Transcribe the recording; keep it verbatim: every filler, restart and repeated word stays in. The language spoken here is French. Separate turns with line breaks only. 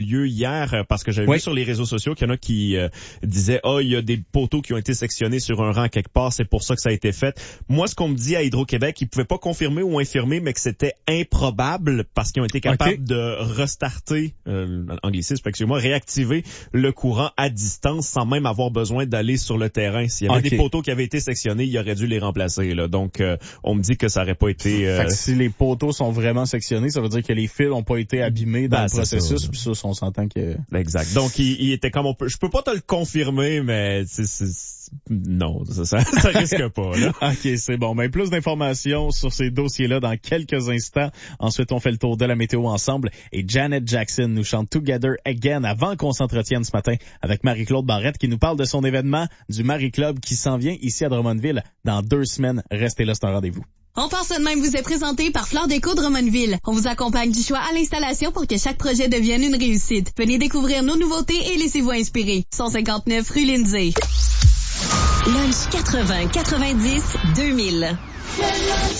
lieu hier parce que j'avais
oui.
vu sur les réseaux sociaux qu'il y en a qui euh, disaient « Ah, oh, il y a des poteaux qui ont été sectionnés sur un rang quelque part, c'est pour ça que ça a été fait. » Moi, ce qu'on me dit à Hydro-Québec, ils pouvaient pas confirmer ou infirmer, mais que c'était improbable parce qu'ils ont été capables okay. de restarter, euh, anglicisme, excusez-moi, réactiver le courant à distance sans même avoir besoin d'aller sur le terrain. S'il y avait okay. des poteaux qui avaient été sectionnés, il aurait dû les remplacer. Là. Donc, euh, on me dit que ça aurait pas été... Euh...
Fait que si les poteaux sont vraiment sectionnés, ça veut dire que les fils ont pas été abîmés dans ben, le processus, puis ça, on s'entend que...
Exact. Donc, il, il était comme on peut... Je peux pas te le confirmer, mais c'est, c'est... non, ça, ça, ça risque pas, là.
OK, c'est bon. Mais plus d'informations sur ces dossiers-là dans quelques instants. Ensuite, on fait le tour de la météo ensemble. Et Janet Jackson nous chante Together Again avant qu'on s'entretienne ce matin avec Marie-Claude Barrette qui nous parle de son événement du Marie Club qui s'en vient ici à Drummondville dans deux semaines. Restez là, c'est un rendez-vous.
On pense de même vous est présenté par Flore Déco Drummondville. On vous accompagne du choix à l'installation pour que chaque projet devienne une réussite. Venez découvrir nos nouveautés et laissez-vous inspirer. cent cinquante-neuf rue Lindsay.
Lunch quatre-vingts quatre-vingt-dix deux mille.